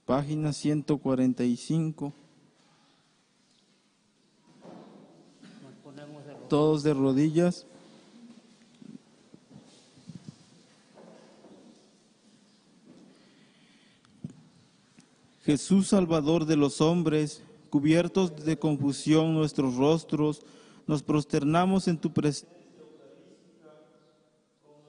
Página 145. Todos de rodillas. Jesús, Salvador de los hombres, cubiertos de confusión nuestros rostros, nos prosternamos en tu presencia.